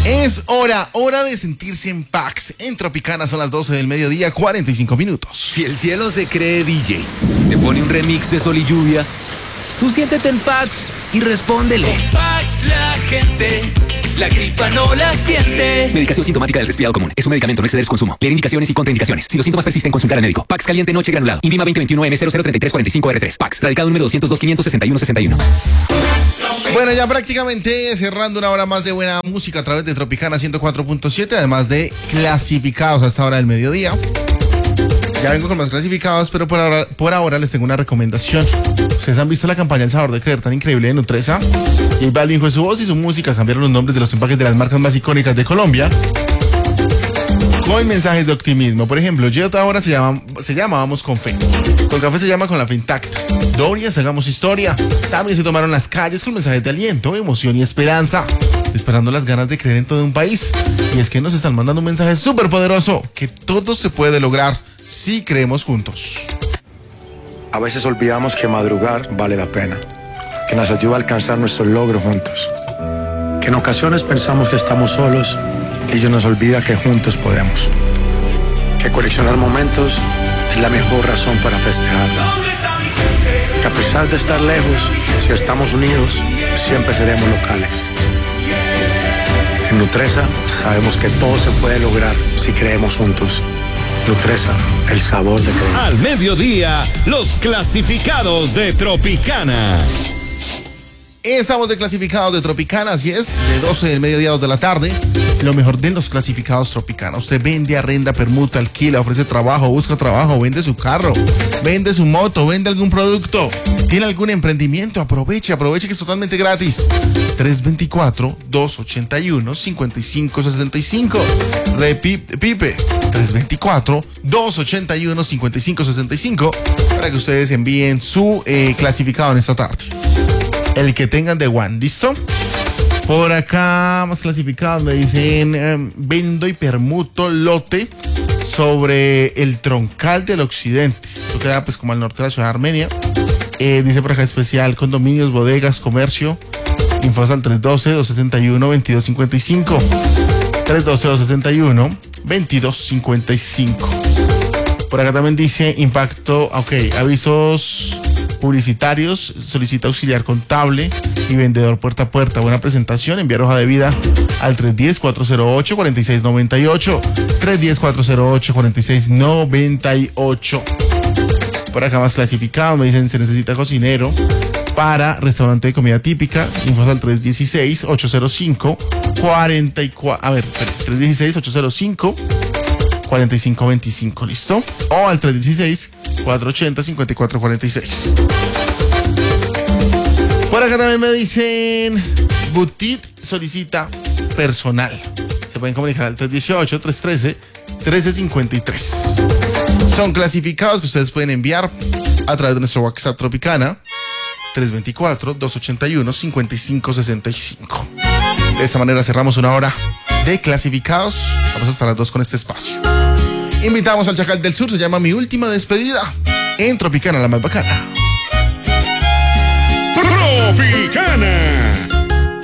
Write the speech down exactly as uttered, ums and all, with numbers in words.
Es hora, hora de sentirse en Pax. En Tropicana son las doce del mediodía, cuarenta y cinco minutos. Si el cielo se cree D J, te pone un remix de Sol y Lluvia, tú siéntete en Pax y respóndele. Con Pax la gente, la gripa no la siente. Medicación sintomática del resfriado común. Es un medicamento, no exceder su consumo. Leer indicaciones y contraindicaciones. Si los síntomas persisten, consultar al médico. Pax caliente noche granulado. INVIMA veinte veintiuno M cero cero treinta y tres cuarenta y cinco R tres. Pax. Radicado número doscientos dos quinientos sesenta y uno sesenta y uno. Bueno, ya prácticamente cerrando una hora más de buena música a través de Tropicana ciento cuatro punto siete, además de clasificados a esta hora del mediodía. Ya vengo con más clasificados, pero por ahora, por ahora les tengo una recomendación. Ustedes han visto la campaña El Sabor de Creer tan increíble de Nutresa. J Balvin fue su voz y su música, cambiaron los nombres de los empaques de las marcas más icónicas de Colombia con mensajes de optimismo. Por ejemplo, Jota ahora se llama, se llama Vamos con Fe. Con Café se llama Con la Fe Intacta. Dorias, Hagamos Historia. También se tomaron las calles con mensajes de aliento, emoción y esperanza, despertando las ganas de creer en todo un país. Y es que nos están mandando un mensaje súper poderoso, que todo se puede lograr si creemos juntos. A veces olvidamos que madrugar vale la pena, que nos ayuda a alcanzar nuestros logros juntos, que en ocasiones pensamos que estamos solos y se nos olvida que juntos podemos, que coleccionar momentos es la mejor razón para festejarlo, que a pesar de estar lejos, si estamos unidos, siempre seremos locales. En Nutresa sabemos que todo se puede lograr si creemos juntos. Nutresa, el sabor de creer. Al mediodía, los clasificados de Tropicana. Estamos de clasificados de Tropicana, así es, de doce del mediodía a dos de la tarde. Lo mejor de los clasificados Tropicana. Usted vende, arrenda, permuta, alquila, ofrece trabajo, busca trabajo, vende su carro, vende su moto, vende algún producto, tiene algún emprendimiento, aproveche, aproveche que es totalmente gratis. tres dos cuatro, dos ocho uno, cinco cinco seis cinco. Repipe, tres dos cuatro, dos ocho uno, cinco cinco seis cinco para que ustedes envíen su eh, clasificado en esta tarde. El que tengan de One, ¿listo? Por acá, más clasificados, me dicen, eh, vendo y permuto lote sobre el troncal del occidente. Esto queda pues como al norte de la ciudad de Armenia. Eh, dice por acá especial, condominios, bodegas, comercio. Infos al tres uno dos, dos seis uno, dos dos cinco cinco. tres uno dos, dos seis uno, dos dos cinco cinco. Por acá también dice impacto, ok, avisos publicitarios, solicita auxiliar contable y vendedor puerta a puerta. Buena presentación, enviar hoja de vida al tres uno cero, cuatro cero ocho, cuatro seis nueve ocho, tres uno cero, cuatro cero ocho, cuatro seis nueve ocho. Por acá más clasificado, me dicen se necesita cocinero para restaurante de comida típica. Infos al tres uno seis, ocho cero cinco, cuatro cuatro, a ver, tres uno seis, ocho cero cinco, cuatro cinco dos cinco, ¿listo? O al tres uno seis, cuatro ocho cero, cinco cuatro cuatro seis. Por acá también me dicen Butit solicita personal. Se pueden comunicar al tres uno ocho, tres uno tres, uno tres cinco tres. Son clasificados que ustedes pueden enviar a través de nuestro WhatsApp Tropicana tres dos cuatro, dos ocho uno, cinco cinco seis cinco. De esta manera cerramos una hora de clasificados. Vamos hasta las dos con este espacio. Invitamos al Chacal del Sur, se llama Mi Última Despedida, en Tropicana, la más bacana. Tropicana.